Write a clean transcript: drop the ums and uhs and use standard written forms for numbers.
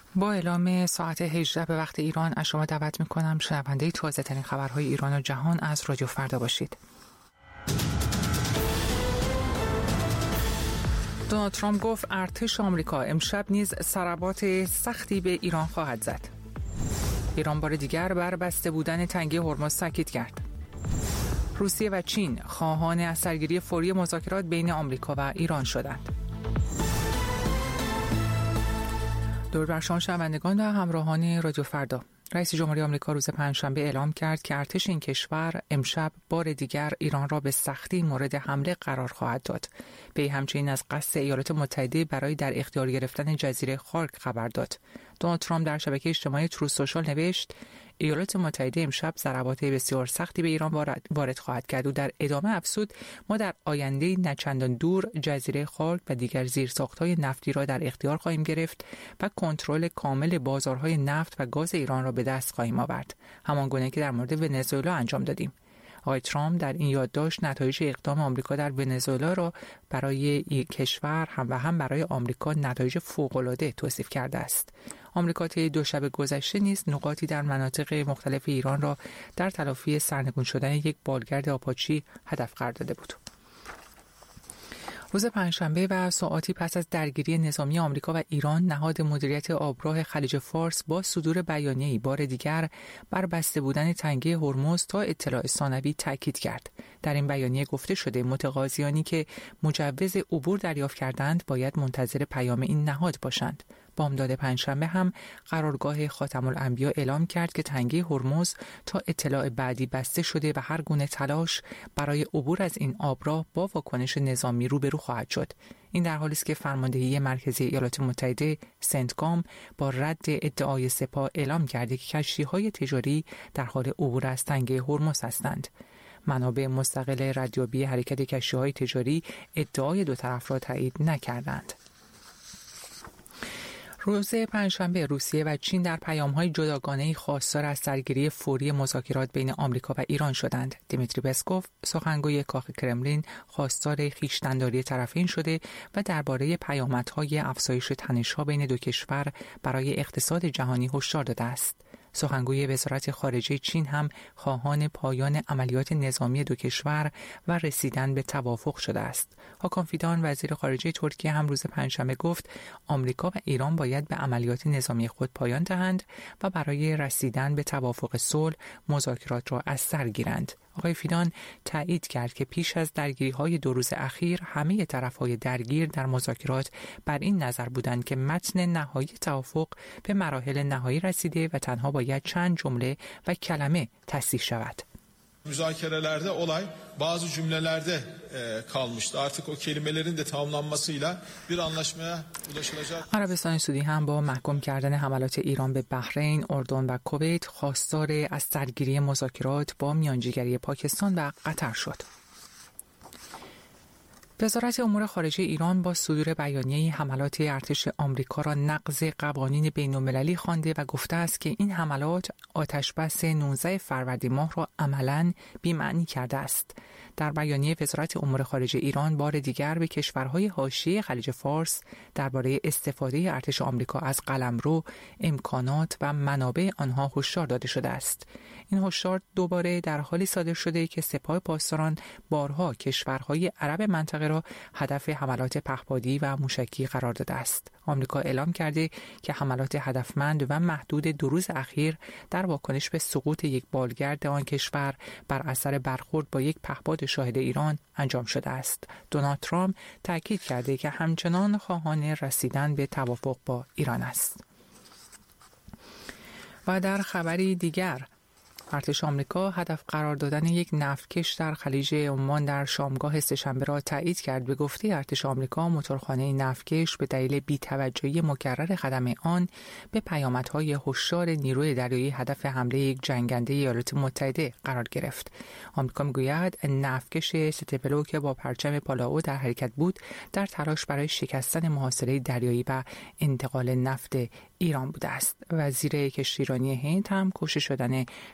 با اعلام ساعت 18 به وقت ایران از شما دعوت می‌کنم شنونده تازه ترین خبرهای ایران و جهان از رادیو فردا باشید. دونالد ترامپ گفت ارتش آمریکا امشب نیز ضربات سختی به ایران خواهد زد. ایران بار دیگر بر بسته بودن تنگه هرمز تاکید کرد. روسیه و چین خواهان اثرگیری فوری مذاکرات بین آمریکا و ایران شدند. درود بر شما شنوندگان و همراهان رادیو فردا. رئیس جمهوری آمریکا روز پنجشنبه اعلام کرد که ارتش این کشور امشب بار دیگر ایران را به سختی مورد حمله قرار خواهد داد. به همچنین از قصد ایالات متحده برای در اختیار گرفتن جزیره خارک خبر داد. دونالد ترامپ در شبکه اجتماعی تروث سوشال نوشت ایالات متحده امشب ضربات بسیار سختی به ایران وارد خواهد کرد و در ادامه افزود ما در آینده نچندان دور جزیره خارک و دیگر زیرساخت‌های نفتی را در اختیار خواهیم گرفت و کنترل کامل بازارهای نفت و گاز ایران را به دست خواهیم آورد، همانگونه که در مورد ونزوئلا انجام دادیم. آقای ترامپ در این یادداشت نتایج اقدام آمریکا در ونزوئلا را برای این کشور هم برای آمریکا نتایج فوق‌العاده توصیف کرده است. آمریکا طی دو شب گذشته نیز نقاطی در مناطق مختلف ایران را در تلافی سرنگون شدن یک بالگرد آپاچی هدف قرار داده بود. روز پنجشنبه و ساعاتی پس از درگیری نظامی آمریکا و ایران، نهاد مدیریت آبراه خلیج فارس با صدور بیانیه‌ای بار دیگر بر بسته بودن تنگه هرمز تا اطلاع ثانوی تاکید کرد. در این بیانیه گفته شده متقاضیانی که مجوز عبور دریافت کردند باید منتظر پیام این نهاد باشند. بامداد پنجشنبه هم قرارگاه خاتم الانبیا اعلام کرد که تنگه هرمز تا اطلاع بعدی بسته شده و هر گونه تلاش برای عبور از این آبراه با واکنش نظامی روبرو خواهد شد. این در حالی است که فرماندهی مرکزی ایالات متحده سنتکام با رد ادعای سپاه اعلام کرده که کشتی‌های تجاری در حال عبور از تنگه هرمز هستند. منابع مستقل ردیابی حرکت کشتی‌های تجاری ادعای دو طرف را تایید نکردند. روز پنجشنبه روسیه و چین در پیام‌های جداگانه‌ای خواستار از سرگیری فوری مذاکرات بین آمریکا و ایران شدند. دیمیتری پسکوف، سخنگوی کاخ کرملین، خواستار خویشتن‌داری طرفین شده و درباره پیامدهای افزایش تنش‌ها بین دو کشور برای اقتصاد جهانی هشدار داده است. سخنگوی وزارت خارجه چین هم خواهان پایان عملیات نظامی دو کشور و رسیدن به توافق شده است. هاکان فیدان وزیر خارجه ترکیه هم روز پنجشنبه گفت آمریکا و ایران باید به عملیات نظامی خود پایان دهند و برای رسیدن به توافق صلح مذاکرات را از سر گیرند. آقای فیدان تایید کرد که پیش از درگیری‌های 2 روز اخیر همه طرف‌های درگیر در مذاکرات بر این نظر بودند که متن نهایی توافق به merahil nihai رسیده و تنها باید چند جمله و کلمه تصحیح شود. Müzakerelerde olay bazı cümlelerde kalmıştı. Artık o kelimelerin de tamamlanmasıyla bir anlaşmaya ulaşılacak. عربستان سعودی هم با محکوم کردن حملات ایران به بحرین، اردن و کویت خواستار از سرگیری مذاکرات با میانجیگری پاکستان و قطر شد. وزارت امور خارجه ایران با صدور بیانیه‌ای حملات ارتش آمریکا را نقض قوانین بین‌المللی خوانده و گفته است که این حملات آتشبس 19 فروردین ماه را عملاً بی‌معنی کرده است. در بیانیه وزارت امور خارجه ایران بار دیگر به کشورهای حاشیه خلیج فارس درباره استفاده ارتش آمریکا از قلمرو، امکانات و منابع آنها هشدار داده شده است. این هشدار دوباره در حالی صادر شده که سپاه پاسداران بارها کشورهای عرب منطقه را هدف حملات پهپادی و موشکی قرار داده است. آمریکا اعلام کرده که حملات هدفمند و محدود 2 روز اخیر در واکنش به سقوط یک بالگرد آن کشور بر اثر برخورد با یک پهپاد شاهد ایران انجام شده است. دونالد ترامپ تاکید کرده که همچنان خواهان رسیدن به توافق با ایران است. و در خبری دیگر، ارتش آمریکا هدف قرار دادن یک نفتکش در خلیج عمان در شامگاه سه‌شنبه را تایید کرد. به گفته ارتش آمریکا، موتورخانه نفتکش به دلیل بی‌توجهی مکرر خدمه آن به پیامدهای هشدار نیروی دریایی هدف حمله یک جنگنده ایالات متحده قرار گرفت. آمریکا میگوید نفتکش ستپلو که با پرچم پالاو در حرکت بود در تلاش برای شکستن محاصره دریایی و انتقال نفت ایران بوده است. وزیر کشتیرانی هند هم کشته شدن